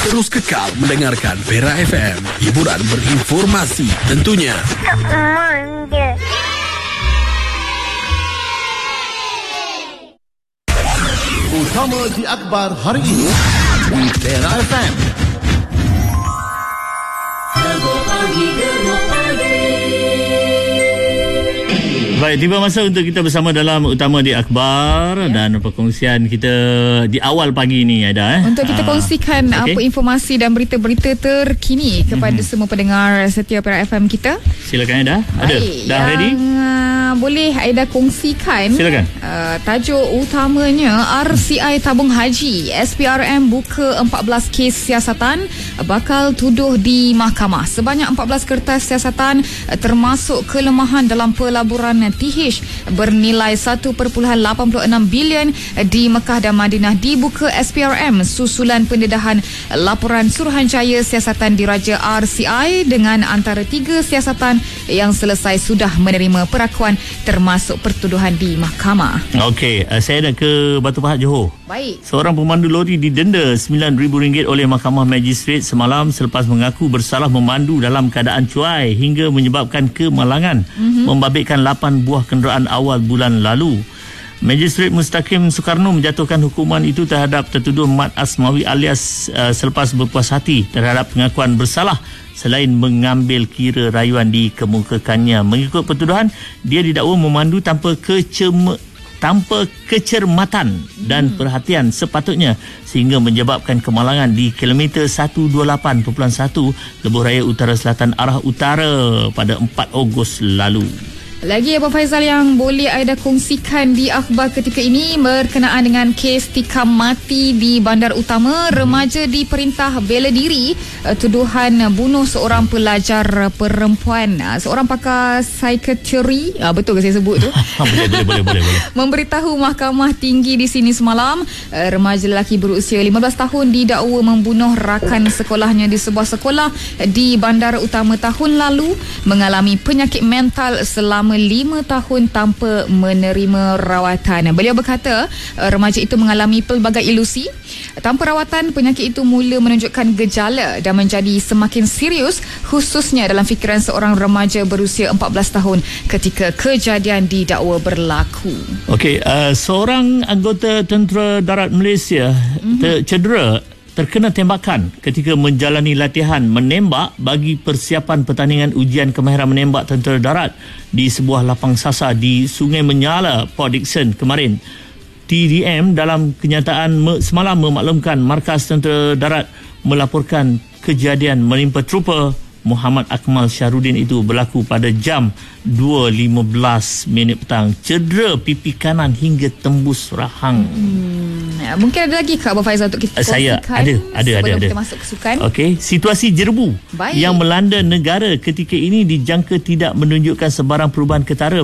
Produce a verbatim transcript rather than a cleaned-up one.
Terus kekal mendengarkan Perak F M. Hiburan berinformasi tentunya. Utama di akhbar hari ini di Perak F M. Baik, tiba masa untuk kita bersama dalam Utama di Akhbar, ya. Dan perkongsian kita di awal pagi ni ada eh. Untuk kita kongsikan uh, okay. apa informasi dan berita-berita terkini kepada mm-hmm. semua pendengar setia Perak F M kita. Silakan Aida. Ada? Baik, dah yang, ready? Uh, boleh Aida kongsikan. Silakan. Uh, tajuk utamanya R C I tabung haji. S P R M buka empat belas kes siasatan bakal tuduh di mahkamah. Sebanyak empat belas kertas siasatan termasuk kelemahan dalam pelaburan T H bernilai satu perpuluhan lapan puluh enam bilion di Mekah dan Madinah dibuka S P R M susulan pendedahan laporan Suruhanjaya siasatan diraja R C I dengan antara tiga siasatan yang selesai sudah menerima perakuan termasuk pertuduhan di mahkamah. Okey, uh, saya nak ke Batu Pahat, Johor. Baik. Seorang pemandu lori didenda sembilan ribu ringgit oleh Mahkamah Magistrate semalam selepas mengaku bersalah memandu dalam keadaan cuai hingga menyebabkan kemalangan, mm-hmm. membabitkan lapan buah kenderaan awal bulan lalu. Magistrate Mustaqim Soekarno menjatuhkan hukuman itu terhadap tertuduh Mat Asmawi alias uh, selepas berpuas hati terhadap pengakuan bersalah selain mengambil kira rayuan dikemukakannya. Mengikut pertuduhan, dia didakwa memandu tanpa kecem tanpa kecermatan dan hmm. perhatian sepatutnya sehingga menyebabkan kemalangan di kilometer seratus dua puluh lapan perpuluhan satu Lebuh Raya Utara Selatan arah utara pada empat Ogos lalu. Lagi apa Faizal yang boleh Aida kongsikan di akhbar ketika ini berkenaan dengan kes tikam mati di Bandar Utama. Remaja diperintah bela diri tuduhan bunuh seorang pelajar perempuan. Seorang pakar psikiatri, ah, betul ke saya sebut tu? boleh, boleh, boleh, boleh, boleh. Memberitahu Mahkamah Tinggi di sini semalam, remaja lelaki berusia lima belas tahun didakwa membunuh rakan sekolahnya di sebuah sekolah di Bandar Utama tahun lalu, mengalami penyakit mental selama lima tahun tanpa menerima rawatan. Beliau berkata remaja itu mengalami pelbagai ilusi. Tanpa rawatan, penyakit itu mula menunjukkan gejala dan menjadi semakin serius, khususnya dalam fikiran seorang remaja berusia empat belas tahun ketika kejadian didakwa berlaku. Okey, uh, seorang anggota Tentera Darat Malaysia mm-hmm. tercedera terkena tembakan ketika menjalani latihan menembak bagi persiapan pertandingan ujian kemahiran menembak Tentera Darat di sebuah lapang sasar di Sungai Menyala, Port Dickson kemarin. T D M dalam kenyataan semalam memaklumkan Markas Tentera Darat melaporkan kejadian menimpa trooper Muhammad Akmal Syahrudin itu berlaku pada jam dua lima belas minit petang. Cedera pipi kanan hingga tembus rahang. Hmm, mungkin ada lagi ke Abang Faizal untuk kita Saya kongsikan ada, ada, sebelum ada, ada. kita masuk ke sukan. Okey, situasi jerbu Baik. yang melanda negara ketika ini dijangka tidak menunjukkan sebarang perubahan ketara